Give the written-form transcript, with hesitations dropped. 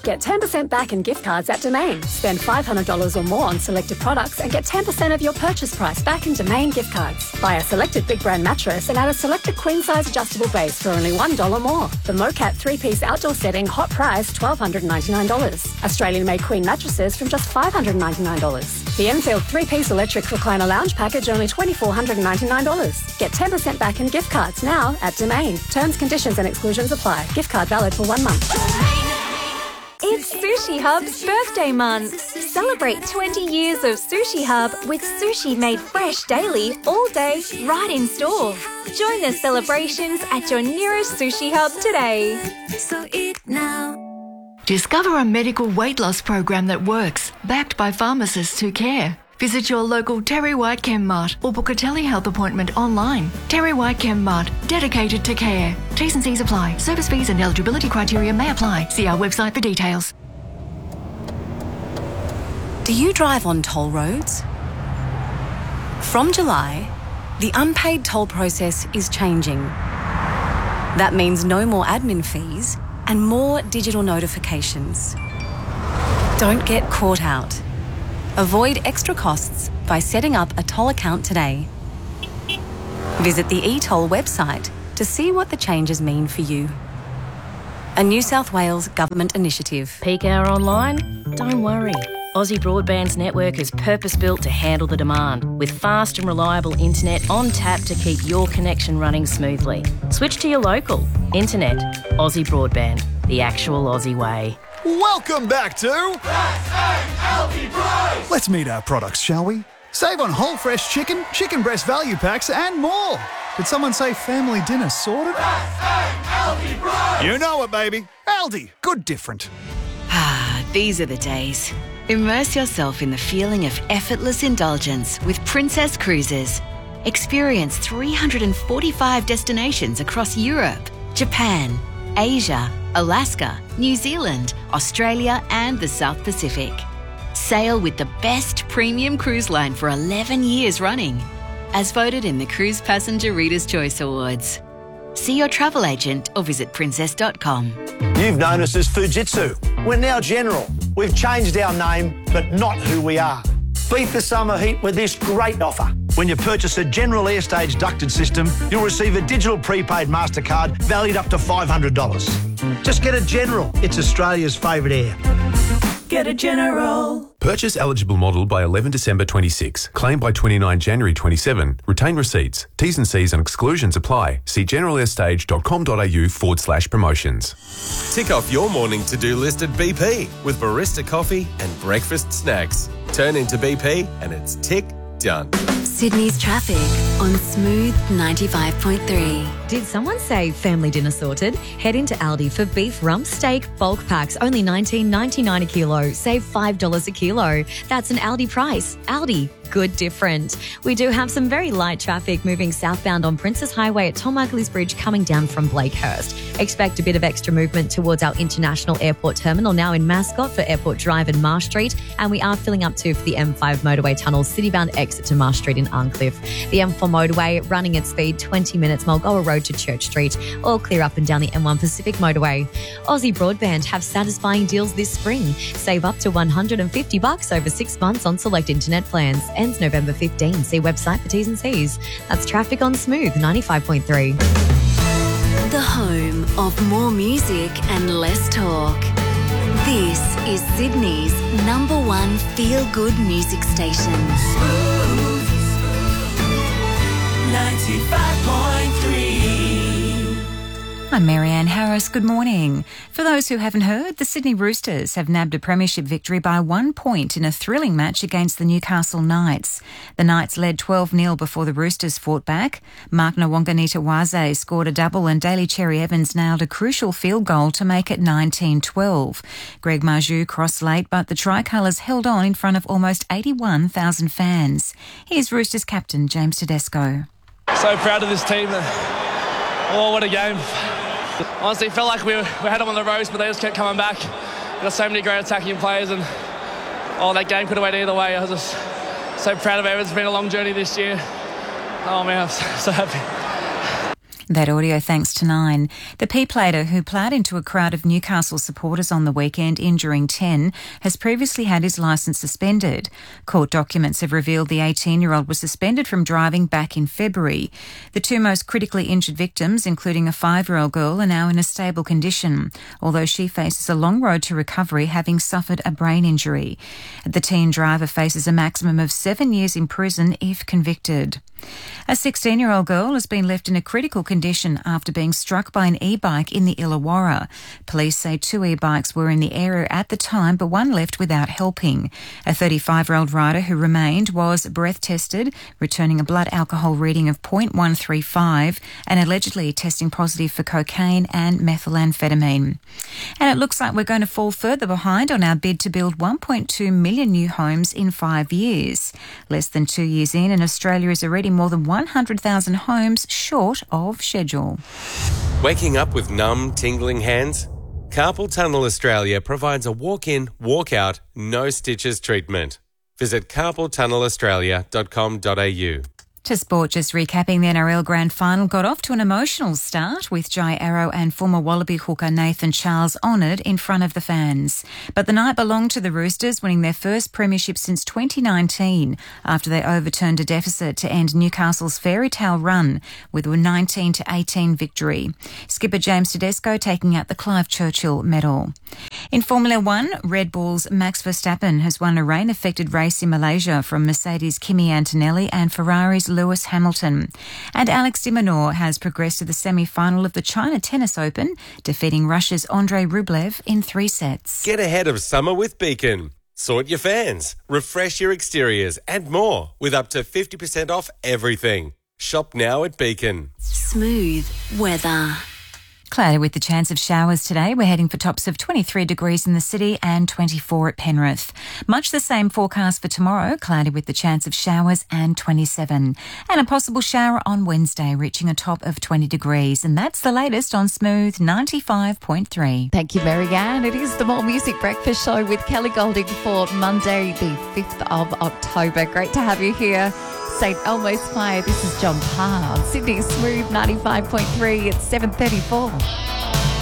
Get 10% back in gift cards at Domain. Spend $500 or more on selected products and get 10% of your purchase price back in Domain gift cards. Buy a selected big brand mattress and add a selected queen size adjustable base for only $1 more. The Mocat 3-piece outdoor setting, hot price $1,299. Australian made queen mattresses from just $599. The Enfield 3-piece electric recliner lounge package, only $2,499. Get 10% back in gift cards now at Domain. Terms, conditions and exclusions apply. Gift card valid for 1 month. It's Sushi Hub's birthday month. Celebrate 20 years of Sushi Hub with sushi made fresh daily, all day, right in store. Join the celebrations at your nearest Sushi Hub today. So eat now. Discover a medical weight loss program that works, backed by pharmacists who care. Visit your local Terry White Chem Mart or book a telehealth appointment online. Terry White Chem Mart, dedicated to care. T's and C's apply. Service fees and eligibility criteria may apply. See our website for details. Do you drive on toll roads? From July, the unpaid toll process is changing. That means no more admin fees and more digital notifications. Don't get caught out. Avoid extra costs by setting up a toll account today. Visit the eToll website to see what the changes mean for you. A New South Wales government initiative. Peak hour online? Don't worry. Aussie Broadband's network is purpose-built to handle the demand, with fast and reliable internet on tap to keep your connection running smoothly. Switch to your local. Internet. Aussie Broadband. The actual Aussie way. Welcome back to Aldi Price! Let's meet our products, shall we? Save on whole fresh chicken, chicken breast value packs and more. Did someone say family dinner sorted? Aldi Price! You know it, baby. Aldi. Good different. These are the days. Immerse yourself in the feeling of effortless indulgence with Princess Cruises. Experience 345 destinations across Europe, Japan, Asia, Alaska, New Zealand, Australia and the South Pacific. Sail with the best premium cruise line for 11 years running, as voted in the Cruise Passenger Reader's Choice Awards. See your travel agent or visit princess.com. You've known us as Fujitsu. We're now General. We've changed our name, but not who we are. Beat the summer heat with this great offer. When you purchase a General Airstage ducted system, you'll receive a digital prepaid MasterCard valued up to $500. Just get a General. It's Australia's favourite air. Get a General. Purchase eligible model by 11 December 26. Claim by 29 January 27. Retain receipts. T's and C's and exclusions apply. See generalaairstage.com.au/promotions. Tick off your morning to-do list at BP with barista coffee and breakfast snacks. Turn into BP and it's tick done. Sydney's traffic on Smooth 95.3. Did someone say family dinner sorted? Head into Aldi for beef rump steak bulk packs, only $19.99 a kilo. Save $5 a kilo. That's an Aldi price. Aldi. Good different. We do have some very light traffic moving southbound on Princess Highway at Tom Ugly's Bridge coming down from Blakehurst. Expect a bit of extra movement towards our International Airport Terminal now in Mascot for Airport Drive and Marsh Street, and we are filling up too for the M5 motorway tunnel citybound exit to Marsh Street in Arncliffe. The M4 motorway running at speed 20 minutes Mulgoa Road to Church Street, all clear up and down the M1 Pacific motorway. Aussie Broadband have satisfying deals this spring. Save up to $150 over 6 months on select internet plans. Ends November 15. See website for T's and C's. That's traffic on Smooth 95.3. The home of more music and less talk. This is Sydney's #1 feel-good music station. Smooth 95.3. I'm Marianne Harris. Good morning. For those who haven't heard, the Sydney Roosters have nabbed a premiership victory by 1 point in a thrilling match against the Newcastle Knights. The Knights led 12-0 before the Roosters fought back. Mark Nawaqanitawase scored a double and Daly Cherry Evans nailed a crucial field goal to make it 19-12. Greg Marju crossed late, but the Tricolours held on in front of almost 81,000 fans. Here's Roosters captain James Tedesco. So proud of this team. Oh, what a game. Honestly, felt like we had them on the ropes, but they just kept coming back. We've got so many great attacking players, and that game could have went either way. I was just so proud of it. It's been a long journey this year. Oh man, I'm so happy. That audio thanks to Nine. The P-plater who ploughed into a crowd of Newcastle supporters on the weekend, injuring 10, has previously had his licence suspended. Court documents have revealed the 18-year-old was suspended from driving back in February. The two most critically injured victims, including a 5-year-old girl, are now in a stable condition, although she faces a long road to recovery, having suffered a brain injury. The teen driver faces a maximum of 7 years in prison if convicted. A 16-year-old girl has been left in a critical condition after being struck by an e-bike in the Illawarra. Police say 2 e-bikes were in the area at the time, but one left without helping. A 35-year-old rider who remained was breath tested, returning a blood alcohol reading of 0.135 and allegedly testing positive for cocaine and methamphetamine. And it looks like we're going to fall further behind on our bid to build 1.2 million new homes in 5 years. Less than 2 years in, and Australia is already more than 100,000 homes short of schedule. Waking up with numb, tingling hands? Carpal Tunnel Australia provides a walk-in, walk-out, no stitches treatment. Visit carpaltunnelaustralia.com.au. To sport, just recapping the NRL Grand Final got off to an emotional start with Jai Arrow and former Wallaby hooker Nathan Charles honoured in front of the fans. But the night belonged to the Roosters, winning their first premiership since 2019 after they overturned a deficit to end Newcastle's fairy tale run with a 19-18 victory. Skipper James Tedesco taking out the Clive Churchill medal. In Formula One, Red Bull's Max Verstappen has won a rain-affected race in Malaysia from Mercedes' Kimi Antonelli and Ferrari's Lewis Hamilton. And Alex de Minaur has progressed to the semi-final of the China Tennis Open, defeating Russia's Andrei Rublev in 3 sets. Get ahead of summer with Beacon. Sort your fans, refresh your exteriors and more with up to 50% off everything. Shop now at Beacon. Smooth weather. Cloudy with the chance of showers today. We're heading for tops of 23 degrees in the city and 24 at Penrith. Much the same forecast for tomorrow. Cloudy with the chance of showers and 27. And a possible shower on Wednesday, reaching a top of 20 degrees. And that's the latest on Smooth 95.3. Thank you, Marianne. It is the More Music Breakfast Show with Kelly Golding for Monday, the 5th of October. Great to have you here. St. Elmo's Fire. This is John Parr. Sydney Smooth 95.3 at 7:34.